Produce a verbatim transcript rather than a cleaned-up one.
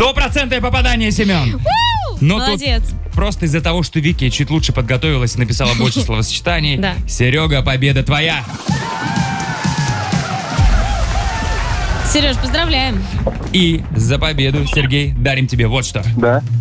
Стопроцентное попадание, Семен. Но Молодец. Тут просто из-за того, что Вики чуть лучше подготовилась и написала больше словосочетаний. Да. Серега, победа твоя. Сереж, поздравляем. И за победу, Сергей, дарим тебе вот что. Да.